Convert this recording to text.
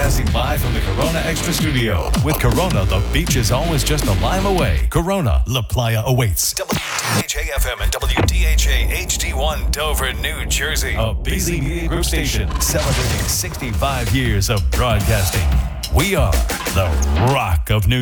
Broadcasting live from the Corona Extra Studio. With Corona, the beach is always just a lime away. Corona, La Playa awaits. WDHA-FM and WDHA-HD1 Dover, New Jersey. A Beasley Media Group station celebrating 65 years of broadcasting. We are the Rock of New